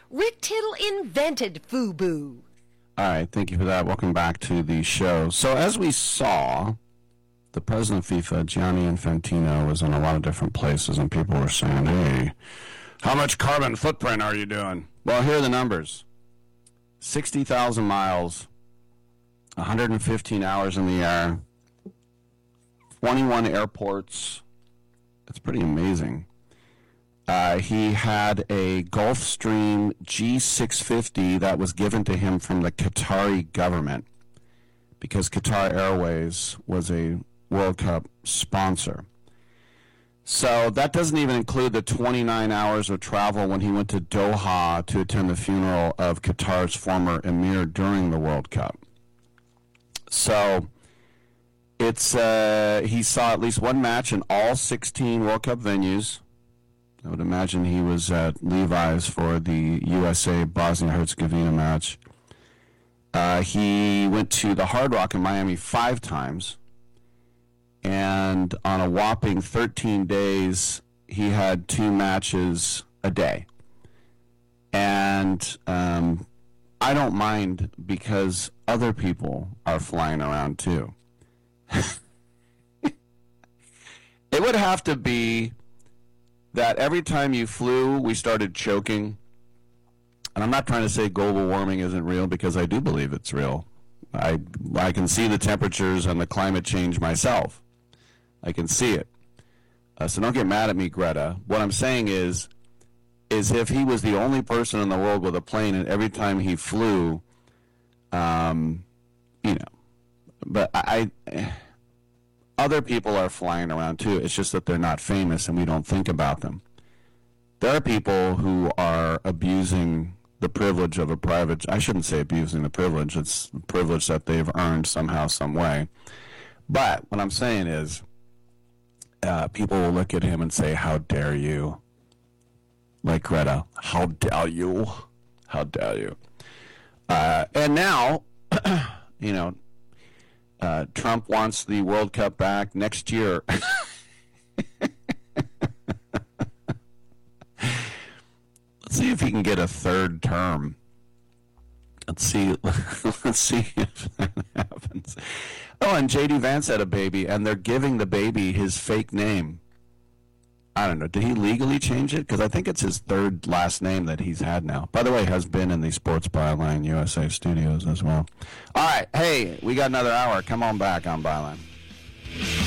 Rick Tittle invented FUBU. All right, thank you for that. Welcome back to the show. So as we saw, the president of FIFA, Gianni Infantino, was in a lot of different places, and people were saying, hey, how much carbon footprint are you doing? Well, here are the numbers. 60,000 miles, 115 hours in the air, 21 airports. It's pretty amazing. He had a Gulfstream G650 that was given to him from the Qatari government because Qatar Airways was a World Cup sponsor. So that doesn't even include the 29 hours of travel when he went to Doha to attend the funeral of Qatar's former emir during the World Cup. So it's he saw at least one match in all 16 World Cup venues. I would imagine he was at Levi's for the USA Bosnia-Herzegovina match. He went to the Hard Rock in Miami 5 times. And on a whopping 13 days, he had 2 matches a day. And I don't mind because other people are flying around too. It would have to be that every time you flew, we started choking. And I'm not trying to say global warming isn't real because I do believe it's real. I can see the temperatures and the climate change myself. I can see it. So don't get mad at me, Greta. What I'm saying is if he was the only person in the world with a plane and every time he flew, but other people are flying around too. It's just that they're not famous and we don't think about them. There are people who are abusing the privilege of a private, I shouldn't say abusing the privilege, it's a privilege that they've earned somehow, some way. But what I'm saying is, people will look at him and say, how dare you? Like Greta, how dare you? How dare you? And now, Trump wants the World Cup back next year. Let's see if he can get a third term. Let's see if that happens. Oh, and J.D. Vance had a baby, and they're giving the baby his fake name. I don't know. Did he legally change it? Because I think it's his third last name that he's had now. By the way, has been in the Sports Byline USA studios as well. All right. Hey, we got another hour. Come on back on Byline.